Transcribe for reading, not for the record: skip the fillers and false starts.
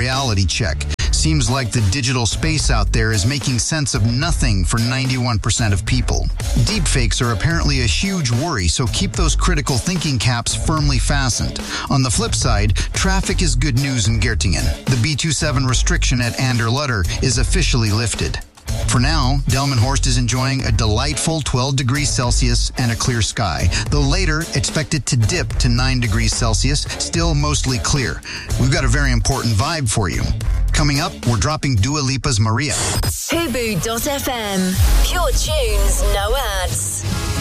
reality check. Seems like the digital space out there is making sense of nothing for 91% of people. Deepfakes are apparently a huge worry, so keep those critical thinking caps firmly fastened. On the flip side, traffic is good news in Geertingen. The B27 restriction at Anderlutter is officially lifted. For now, Delmenhorst is enjoying a delightful 12 degrees Celsius and a clear sky, though later expected to dip to 9 degrees Celsius, still mostly clear. We've got a very important vibe for you. Coming up, we're dropping Dua Lipa's Maria. Hubu.fm. Pure tunes, no ads.